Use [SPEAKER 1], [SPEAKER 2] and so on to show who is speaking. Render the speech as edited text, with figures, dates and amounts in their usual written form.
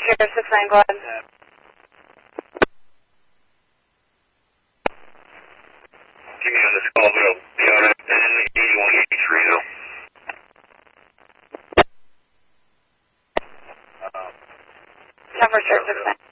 [SPEAKER 1] Sierra 69, go ahead.
[SPEAKER 2] Give me on this call, Bill. PRN 8183, though.
[SPEAKER 1] Number Sierra 69.